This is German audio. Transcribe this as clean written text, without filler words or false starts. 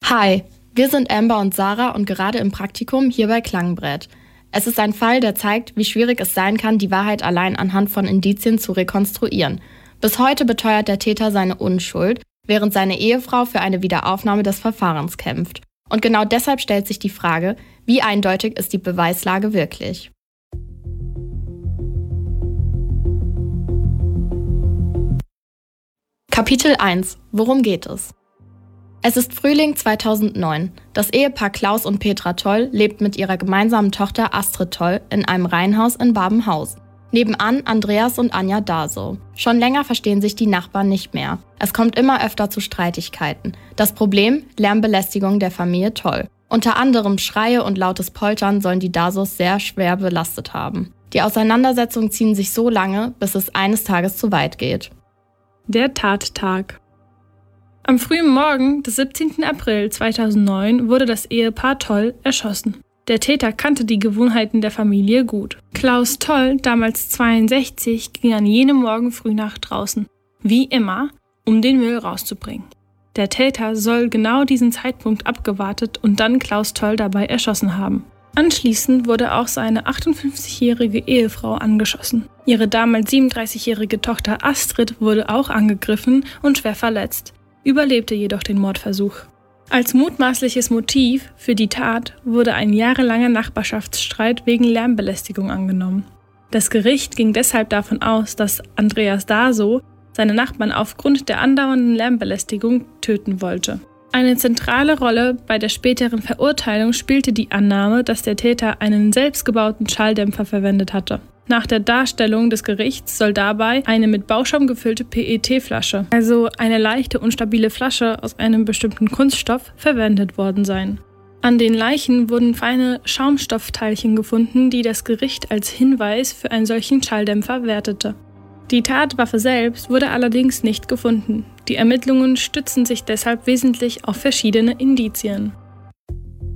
Hi, wir sind Amber und Sarah und gerade im Praktikum hier bei Klangbrett. Es ist ein Fall, der zeigt, wie schwierig es sein kann, die Wahrheit allein anhand von Indizien zu rekonstruieren. Bis heute beteuert der Täter seine Unschuld, während seine Ehefrau für eine Wiederaufnahme des Verfahrens kämpft. Und genau deshalb stellt sich die Frage, wie eindeutig ist die Beweislage wirklich? Kapitel 1. Worum geht es? Es ist Frühling 2009. Das Ehepaar Klaus und Petra Toll lebt mit ihrer gemeinsamen Tochter Astrid Toll in einem Reihenhaus in Babenhausen. Nebenan Andreas und Anja Dasow. Schon länger verstehen sich die Nachbarn nicht mehr. Es kommt immer öfter zu Streitigkeiten. Das Problem? Lärmbelästigung der Familie Toll. Unter anderem Schreie und lautes Poltern sollen die Dasows sehr schwer belastet haben. Die Auseinandersetzungen ziehen sich so lange, bis es eines Tages zu weit geht. Der Tattag. Am frühen Morgen des 17. April 2009 wurde das Ehepaar Toll erschossen. Der Täter kannte die Gewohnheiten der Familie gut. Klaus Toll, damals 62, ging an jenem Morgen früh nach draußen. Wie immer, um den Müll rauszubringen. Der Täter soll genau diesen Zeitpunkt abgewartet und dann Klaus Toll dabei erschossen haben. Anschließend wurde auch seine 58-jährige Ehefrau angeschossen. Ihre damals 37-jährige Tochter Astrid wurde auch angegriffen und schwer verletzt, überlebte jedoch den Mordversuch. Als mutmaßliches Motiv für die Tat wurde ein jahrelanger Nachbarschaftsstreit wegen Lärmbelästigung angenommen. Das Gericht ging deshalb davon aus, dass Andreas Dasow seine Nachbarn aufgrund der andauernden Lärmbelästigung töten wollte. Eine zentrale Rolle bei der späteren Verurteilung spielte die Annahme, dass der Täter einen selbstgebauten Schalldämpfer verwendet hatte. Nach der Darstellung des Gerichts soll dabei eine mit Bauschaum gefüllte PET-Flasche, also eine leichte und stabile Flasche aus einem bestimmten Kunststoff, verwendet worden sein. An den Leichen wurden feine Schaumstoffteilchen gefunden, die das Gericht als Hinweis für einen solchen Schalldämpfer wertete. Die Tatwaffe selbst wurde allerdings nicht gefunden. Die Ermittlungen stützen sich deshalb wesentlich auf verschiedene Indizien.